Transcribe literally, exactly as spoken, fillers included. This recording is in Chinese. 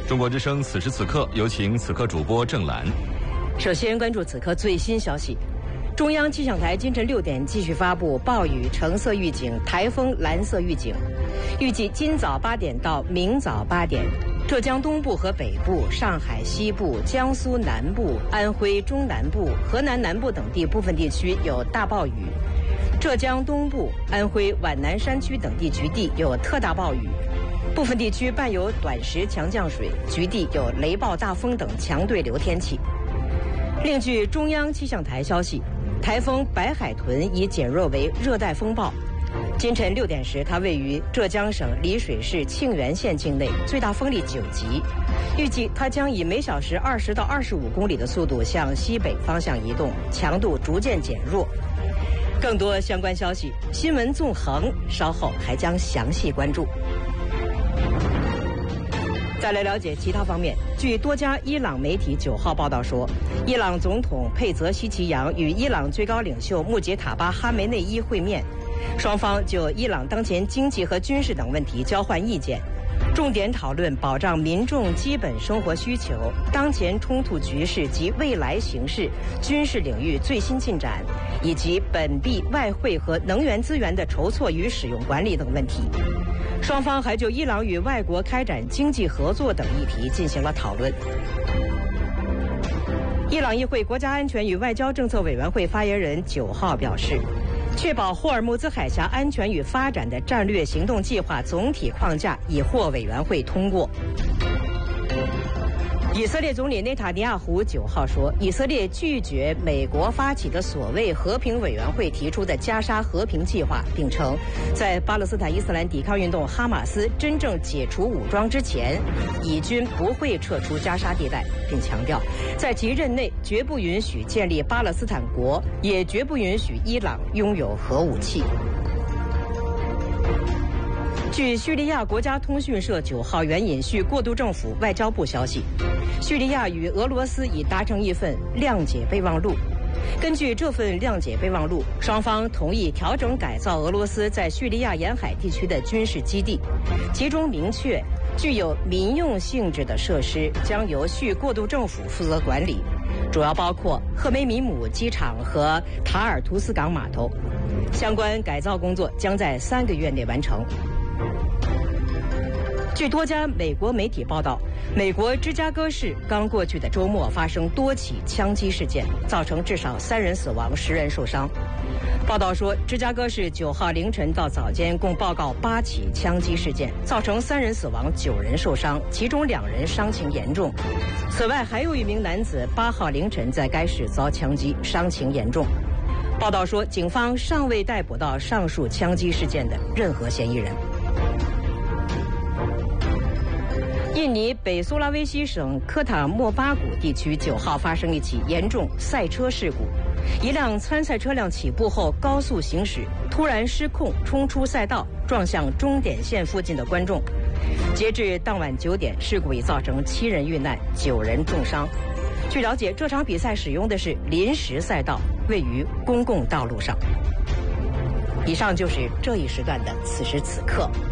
中国之声此时此刻，有请此刻主播郑兰。 首先关注此刻最新消息。中央气象台今晨六点继续发布暴雨橙色预警、台风蓝色预警。预计今早八点到明早八点，浙江东部和北部、上海西部、江苏南部、安徽中南部、河南南部等地部分地区有大暴雨；浙江东部、安徽皖南山区等地局地有特大暴雨。部分地区伴有短时强降水，局地有雷暴、大风等强对流天气。另据中央气象台消息，台风白海豚已减弱为热带风暴。今晨六点时，它位于浙江省丽水市庆元县境内，最大风力九级。预计它将以每小时二十到二十五公里的速度向西北方向移动，强度逐渐减弱。更多相关消息，新闻纵横稍后还将详细关注。再来了解其他方面，据多家伊朗媒体九号报道说，伊朗总统佩泽希奇扬与伊朗最高领袖穆杰塔巴哈梅内伊会面，双方就伊朗当前经济和军事等问题交换意见，重点讨论保障民众基本生活需求、当前冲突局势及未来形势、军事领域最新进展，以及本币、外汇和能源资源的筹措与使用管理等问题。双方还就伊朗与外国开展经济合作等议题进行了讨论。伊朗议会国家安全与外交政策委员会发言人九号表示，确保霍尔木兹海峡安全与发展的战略行动计划总体框架已获委员会通过。以色列总理内塔尼亚胡九号说，以色列拒绝美国发起的所谓和平委员会提出的加沙和平计划，并称在巴勒斯坦伊斯兰抵抗运动哈马斯真正解除武装之前，以军不会撤出加沙地带，并强调在其任内绝不允许建立巴勒斯坦国，也绝不允许伊朗拥有核武器。据叙利亚国家通讯社九号援引叙过渡政府外交部消息，叙利亚与俄罗斯已达成一份谅解备忘录。根据这份谅解备忘录，双方同意调整改造俄罗斯在叙利亚沿海地区的军事基地，其中明确具有民用性质的设施将由叙过渡政府负责管理，主要包括赫梅米姆机场和塔尔图斯港码头。相关改造工作将在三个月内完成。据多家美国媒体报道，美国芝加哥市刚过去的周末发生多起枪击事件，造成至少三人死亡、十人受伤。报道说，芝加哥市九号凌晨到早间共报告八起枪击事件，造成三人死亡、九人受伤，其中两人伤情严重。此外，还有一名男子八号凌晨在该市遭枪击，伤情严重。报道说，警方尚未逮捕到上述枪击事件的任何嫌疑人。印尼北苏拉威西省科塔莫巴谷地区九号发生一起严重赛车事故，一辆参赛车辆起步后高速行驶，突然失控冲出赛道，撞向终点线附近的观众。截至当晚九点，事故已造成七人遇难，九人重伤。据了解，这场比赛使用的是临时赛道，位于公共道路上。以上就是这一时段的此时此刻。